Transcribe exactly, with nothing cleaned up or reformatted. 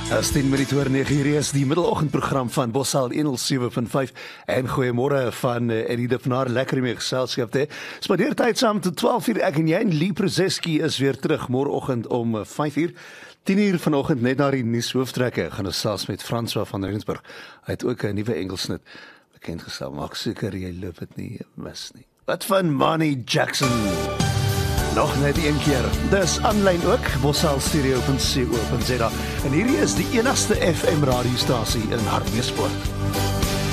As tien minute oor nege uur is die middeloggendprogram van Bossal honderd sewe punt vyf en goeiemôre van uh, Eddie de Vanaar, lekker in my geselskap te. Spandeer tyd saam tot twaalf uur, ek en jy, en Lee Prozeski is weer terug môreoggend om uh, vyf uur. tien uur vanoggend net na die nuus hooftrekke gaan ons saam met François van Rensburg. Hy het ook 'n nuwe Engelsnit bekend gestel, maak seker jy loop dit nie mis nie. Wat van Manny Jackson? Nog net een keer. Dis aanlyn ook, bosalstudio punt co punt za. En hierdie is die enigste F M radiostasie in Hartbeespoort.